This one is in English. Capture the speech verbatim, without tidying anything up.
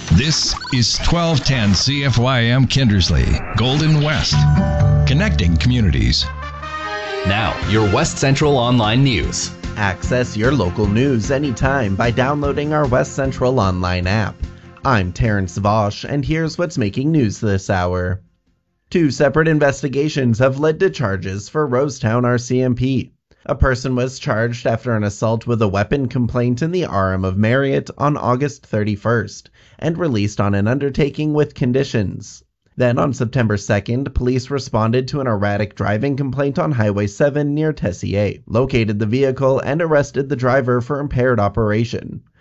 This is twelve ten C F Y M Kindersley, Golden West, connecting communities. Now, your West Central Online News. Access your local news anytime by downloading our West Central Online app. I'm Terrence Vosch, and here's what's making news this hour. Two separate investigations have led to charges for Rosetown R C M P. A person was charged after an assault with a weapon complaint in the R M of Marriott on August thirty-first, and released on an undertaking with conditions. Then on September second, police responded to an erratic driving complaint on Highway seven near Tessier, located the vehicle, and arrested the driver for impaired operation.